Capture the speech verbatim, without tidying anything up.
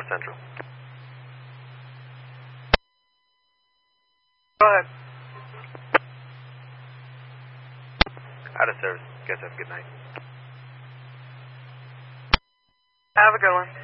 North Central. Go ahead. Out of service. Guys have a good night. Have a good one.